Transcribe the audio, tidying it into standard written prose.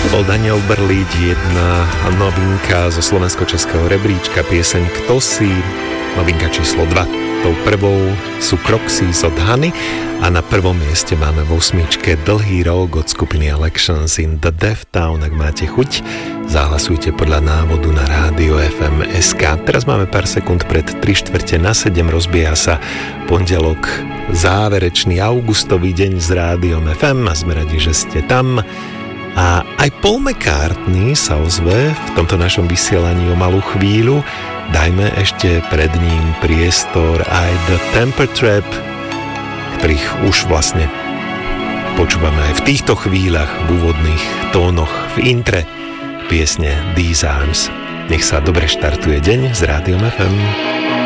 Bol Daniel Brlič, jedna novinka zo slovensko-českého rebríčka, pieseň Kto si, novinka číslo 2. Tou prvou sú Croxys od Hany a na prvom mieste máme v 8. Dlhý rok od skupiny Elections in the Deaf Town. Ak máte chuť, zahlasujte podľa návodu na rádio FM.sk. Teraz máme pár sekúnd pred 6:45, rozbieha sa pondelok, záverečný augustový deň s rádiom FM a sme radi, že ste tam. A aj Paul McCartney sa ozve v tomto našom vysielaní o malú chvíľu. Dajme ešte pred ním priestor aj The Temper Trap, ktorých už vlastne počúvame aj v týchto chvíľach, v úvodných tónoch, v intre piesne These Arms. Nech sa dobre štartuje deň s rádiom FM.